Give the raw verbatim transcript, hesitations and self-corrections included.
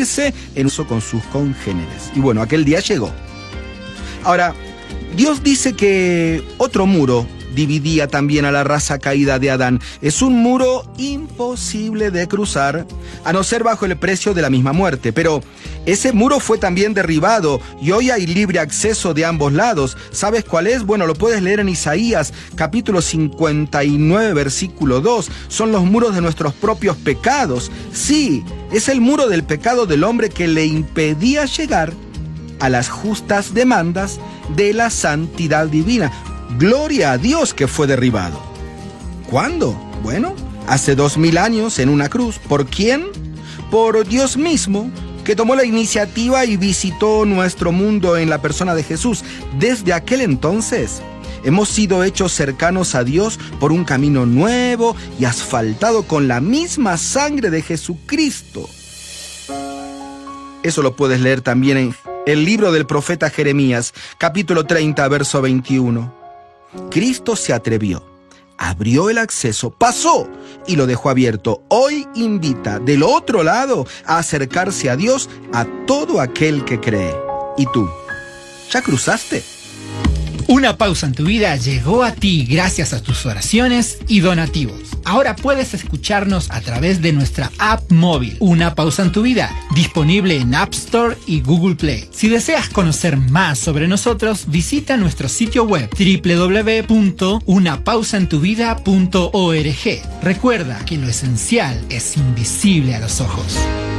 unirse en uso con sus congéneres. Y bueno, aquel día llegó. Ahora, Dios dice que otro muro dividía también a la raza caída de Adán. Es un muro imposible de cruzar, a no ser bajo el precio de la misma muerte. Pero ese muro fue también derribado y hoy hay libre acceso de ambos lados. ¿Sabes cuál es? Bueno, lo puedes leer en Isaías, capítulo cincuenta y nueve, versículo dos. Son los muros de nuestros propios pecados. Sí, es el muro del pecado del hombre que le impedía llegar a las justas demandas de la santidad divina. Gloria a Dios que fue derribado. ¿Cuándo? Bueno, hace dos mil años en una cruz. ¿Por quién? Por Dios mismo, que tomó la iniciativa y visitó nuestro mundo en la persona de Jesús. Desde aquel entonces hemos sido hechos cercanos a Dios por un camino nuevo y asfaltado con la misma sangre de Jesucristo. Eso lo puedes leer también en el libro del profeta Jeremías, capítulo treinta, verso veintiuno. Cristo se atrevió, abrió el acceso, pasó y lo dejó abierto. Hoy invita del otro lado a acercarse a Dios a todo aquel que cree. ¿Y tú? ¿Ya cruzaste? Una pausa en tu vida llegó a ti gracias a tus oraciones y donativos. Ahora puedes escucharnos a través de nuestra app móvil, Una Pausa en tu Vida, disponible en App Store y Google Play. Si deseas conocer más sobre nosotros, visita nuestro sitio web doble u doble u doble u punto una pausa en tu vida punto org. Recuerda que lo esencial es invisible a los ojos.